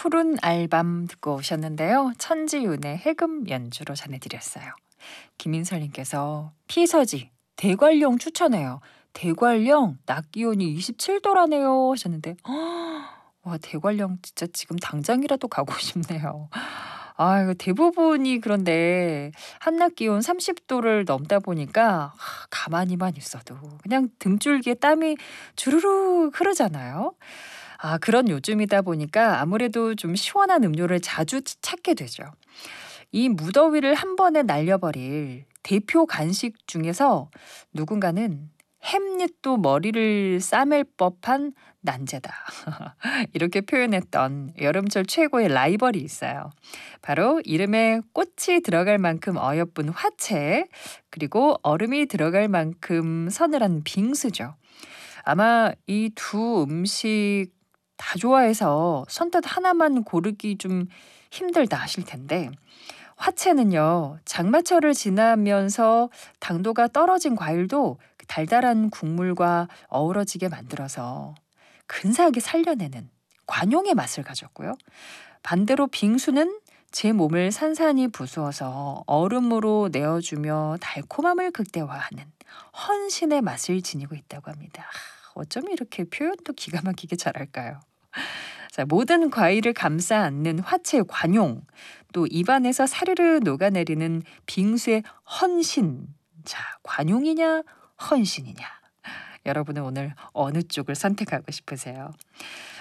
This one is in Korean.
푸른 알밤 듣고 오셨는데요. 천지윤의 해금 연주로 전해드렸어요. 김인설님께서 피서지 대관령 추천해요. 대관령 낮 기온이 27도라네요 하셨는데 와 대관령 진짜 지금 당장이라도 가고 싶네요. 아 이거 대부분이 그런데 한낮 기온 30도를 넘다 보니까 가만히만 있어도 그냥 등줄기에 땀이 주르륵 흐르잖아요. 아 그런 요즘이다 보니까 아무래도 좀 시원한 음료를 자주 찾게 되죠. 이 무더위를 한 번에 날려버릴 대표 간식 중에서 누군가는 햄릿도 머리를 싸맬 법한 난제다. 이렇게 표현했던 여름철 최고의 라이벌이 있어요. 바로 이름에 꽃이 들어갈 만큼 어여쁜 화채, 그리고 얼음이 들어갈 만큼 서늘한 빙수죠. 아마 이 두 음식 다 좋아해서 선뜻 하나만 고르기 좀 힘들다 하실 텐데 화채는요, 장마철을 지나면서 당도가 떨어진 과일도 그 달달한 국물과 어우러지게 만들어서 근사하게 살려내는 관용의 맛을 가졌고요. 반대로 빙수는 제 몸을 산산이 부수어서 얼음으로 내어주며 달콤함을 극대화하는 헌신의 맛을 지니고 있다고 합니다. 어쩜 이렇게 표현도 기가 막히게 잘할까요? 자, 모든 과일을 감싸 안는 화채의 관용, 또 입안에서 사르르 녹아내리는 빙수의 헌신. 자, 관용이냐, 헌신이냐. 여러분은 오늘 어느 쪽을 선택하고 싶으세요?